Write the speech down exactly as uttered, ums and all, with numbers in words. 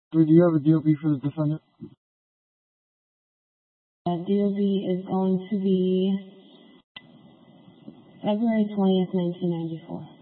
Do you have a D O B for the defendant? Uh, D O B is going to be February twentieth, nineteen ninety-four.